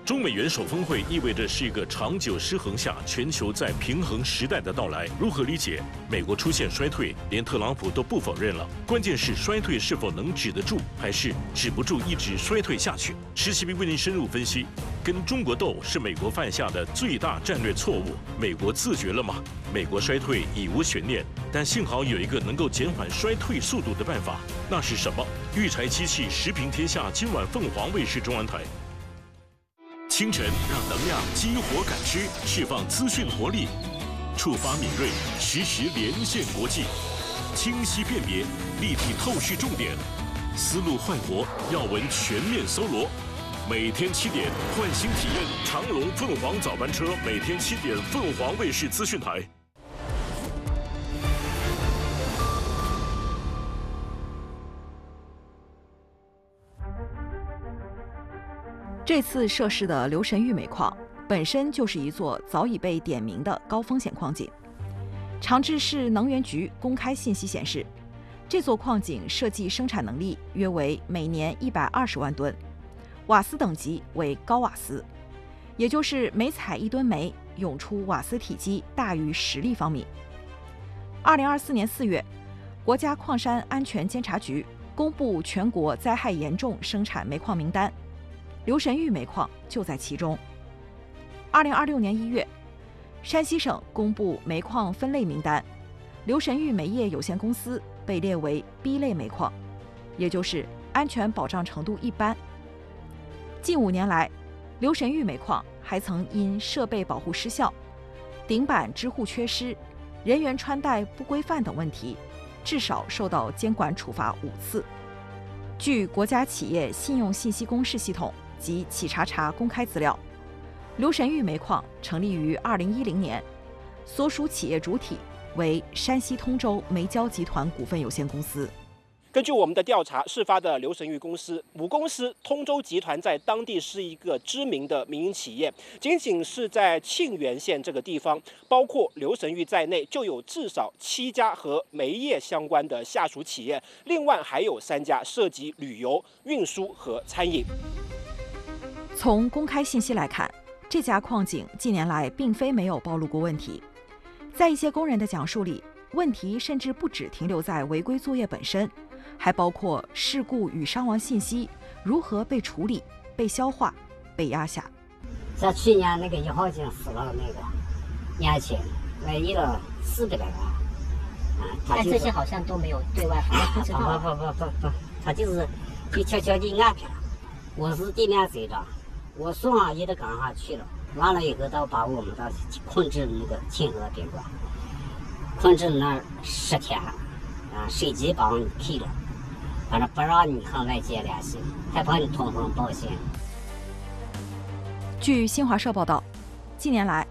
中美元首峰会意味着是一个长久失衡下全球在平衡时代的到来。如何理解？美国出现衰退，连特朗普都不否认了。关键是衰退是否能止得住，还是止不住一直衰退下去？石其斌为您深入分析。跟中国斗是美国犯下的最大战略错误。美国自觉了吗？美国衰退已无悬念，但幸好有一个能够减缓衰退速度的办法，那是什么？育才机器时评天下，今晚凤凰卫视中文台。清晨让能量激活感知，释放资讯活力，触发敏锐，实时连线国际，清晰辨别，立体透视重点，思路焕活，要闻全面搜罗。每天7点，换新体验长荣凤凰早班车，每天7点，凤凰卫视资讯台。 这次涉事的留神玉煤矿本身就是一座早已被点名的高风险矿井。长治市能源局公开信息显示，这座矿井设计生产能力约为每年120万吨，瓦斯等级为高瓦斯，也就是每采1吨煤涌出瓦斯体积大于10立方米。2024年4月，国家矿山安全监察局公布全国灾害严重生产煤矿名单，留神玉煤矿就在其中。2026年1月，山西省公布煤矿分类名单，留神玉煤业有限公司被列为 B 类煤矿，也就是安全保障程度一般。近5年来，留神玉煤矿还曾因设备保护失效、顶板支护缺失、人员穿戴不规范等问题，至少受到监管处罚5次。据国家企业信用信息公示系统及企查查公开资料，留神玉煤矿成立于2010年，所属企业主体为山西通州煤焦集团股份有限公司。 根据我们的调查，事发的留神玉公司母公司通州集团在当地是一个知名的民营企业，仅仅是在沁源县这个地方，包括留神玉在内，就有至少7家和煤业相关的下属企业，另外还有3家涉及旅游、运输和餐饮。 从公开信息来看，这家矿井近年来并非没有暴露过问题，在一些工人的讲述里，问题甚至不只停留在违规作业本身，还包括事故与伤亡信息如何被处理、被消化、被压下。 像去年那个1号井死了那个年轻，唯一了400来个， 但这些好像都没有对外不知道。 不，他就是就悄悄地安排了。我是地面队长，我送上一的岗上去了，完了以后到把我们到控制那个沁河宾馆，控制那10天，手机把我们开了，反正不让你和外界联系，害怕你通风报信。 据新华社报道，近年来